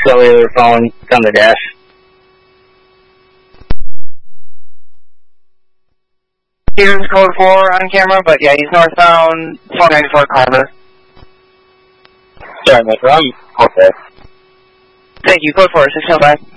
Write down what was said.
cellular phone on the dash. Here's code 4 on camera, but yeah, he's northbound 494 Carver. Sorry, Metro. I'm okay. Thank you, code 4, 605.